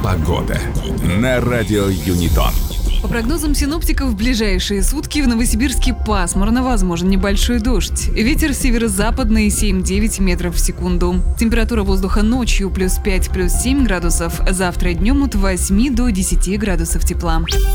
Погода на радио Юнитон. По прогнозам синоптиков, в ближайшие сутки в Новосибирске пасмурно, возможен небольшой дождь. Ветер северо-западный 7-9 метров в секунду. Температура воздуха ночью +5, +7 градусов. Завтра днем от 8 до 10 градусов тепла.